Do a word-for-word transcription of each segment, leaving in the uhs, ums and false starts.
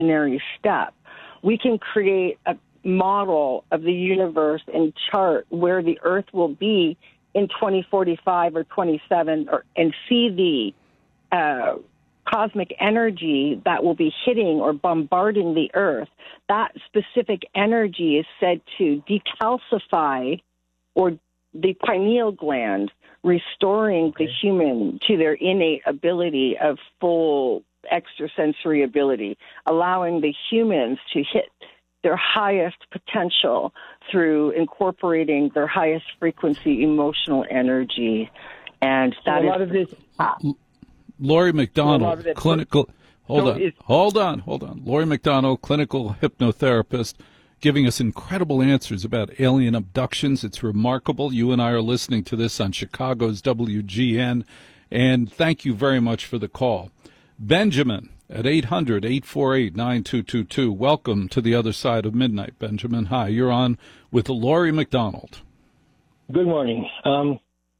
evolutionary step. We can create a model of the universe and chart where the Earth will be in twenty forty-five or twenty-seven, or, and see the uh, cosmic energy that will be hitting or bombarding the Earth. That specific energy is said to decalcify or the pineal gland, restoring okay. the human to their innate ability of full extrasensory ability, allowing the humans to hit their highest potential through incorporating their highest frequency emotional energy. And that so a lot is... of this... Ah. Laurie McDonald, so clinical... Hold so on, is, hold on, hold on. Laurie McDonald, clinical hypnotherapist, giving us incredible answers about alien abductions. It's remarkable. You and I are listening to this on Chicago's W G N, and thank you very much for the call. Benjamin at eight hundred, eight four eight, nine two two two. Welcome to the other side of midnight, Benjamin. Hi, you're on with Laurie McDonald. Good morning. Um,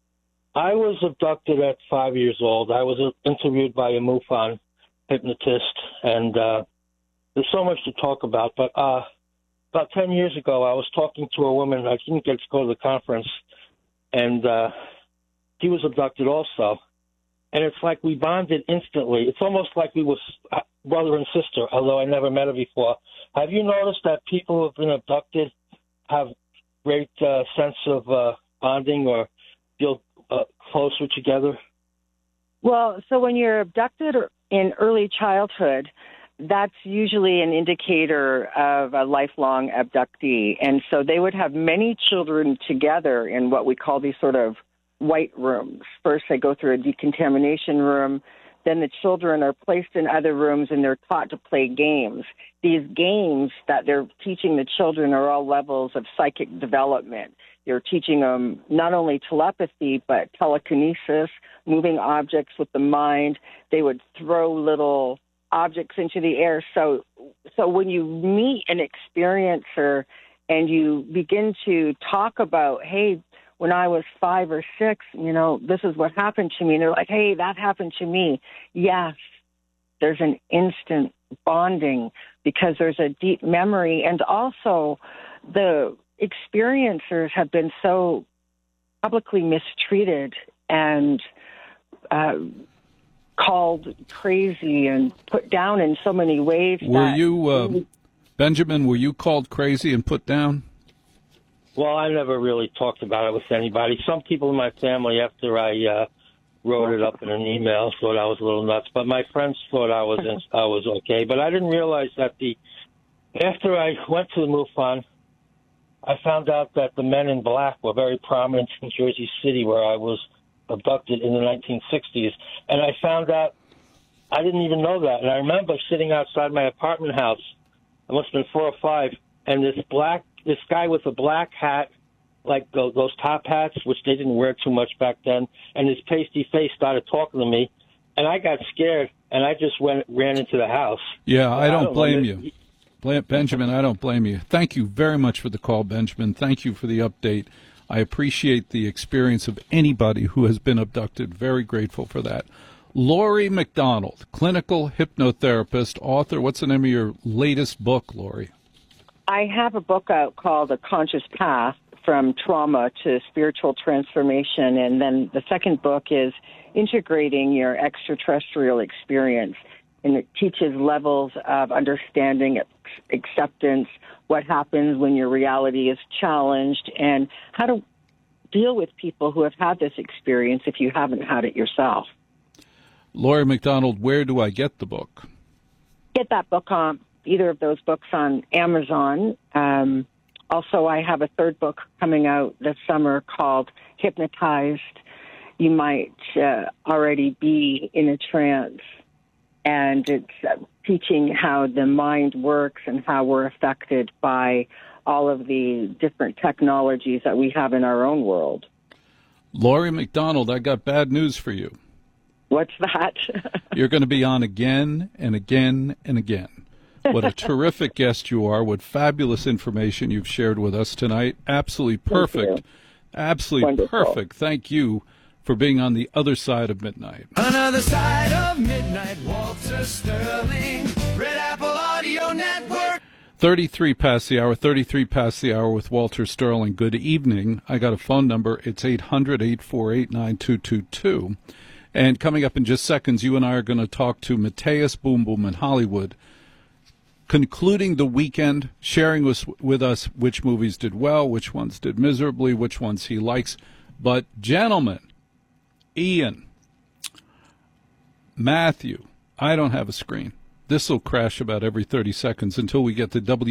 I was abducted at five years old. I was interviewed by a MUFON hypnotist, and uh, there's so much to talk about. But uh, about ten years ago, I was talking to a woman. I didn't get to go to the conference, and uh, he was abducted also. And it's like we bonded instantly. It's almost like we were brother and sister, although I never met her before. Have you noticed that people who have been abducted have great uh, sense of uh, bonding or feel uh, closer together? Well, so when you're abducted in early childhood, that's usually an indicator of a lifelong abductee. And so they would have many children together in what we call these sort of white rooms. First, they go through a decontamination room. Then the children are placed in other rooms and they're taught to play games. These games that they're teaching the children are all levels of psychic development. You're teaching them not only telepathy, but telekinesis, moving objects with the mind. They would throw little objects into the air. So, so when you meet an experiencer and you begin to talk about, hey, when I was five or six, you know, this is what happened to me. And they're like, hey, that happened to me. Yes, there's an instant bonding because there's a deep memory. And also the experiencers have been so publicly mistreated and uh, called crazy and put down in so many ways. Were that you, uh, Benjamin, were you called crazy and put down? Well, I never really talked about it with anybody. Some people in my family, after I uh, wrote it up in an email, thought I was a little nuts. But my friends thought I was in, I was okay. But I didn't realize that the after I went to the MUFON, I found out that the Men in Black were very prominent in Jersey City, where I was abducted in the nineteen sixties. And I found out I didn't even know that. And I remember sitting outside my apartment house. I must have been four or five, and this black. This guy with a black hat, like those, those top hats, which they didn't wear too much back then, and his pasty face started talking to me, and I got scared, and I just went ran into the house. Yeah, I don't, I don't blame know. you. Benjamin, I don't blame you. Thank you very much for the call, Benjamin. Thank you for the update. I appreciate the experience of anybody who has been abducted. Very grateful for that. Laurie McDonald, clinical hypnotherapist, author. What's the name of your latest book, Laurie? I have a book out called A Conscious Path, From Trauma to Spiritual Transformation. And then the second book is Integrating Your Extraterrestrial Experience. And it teaches levels of understanding, acceptance, what happens when your reality is challenged, and how to deal with people who have had this experience if you haven't had it yourself. Laurie McDonald, where do I get the book? Get that book on either of those books on Amazon. Um, also, I have a third book coming out this summer called Hypnotized. You might uh, already be in a trance, and it's uh, teaching how the mind works and how we're affected by all of the different technologies that we have in our own world. Laurie McDonald, I got bad news for you. What's that? You're going to be on again and again and again. What a terrific guest you are. What fabulous information you've shared with us tonight. Absolutely perfect. Absolutely Wonderful. perfect. Thank you for being on the other side of midnight. Another side of midnight, Walter Sterling, Red Apple Audio. thirty-three past the hour, thirty-three past the hour with Walter Sterling. Good evening. I got a phone number. It's eight hundred, eight four eight, nine two two two. And coming up in just seconds, you and I are going to talk to Matthias Boom Boom in Hollywood, concluding the weekend, sharing with, with us which movies did well, which ones did miserably, which ones he likes. But, gentlemen, Ian, Matthew, I don't have a screen. This will crash about every thirty seconds until we get to W.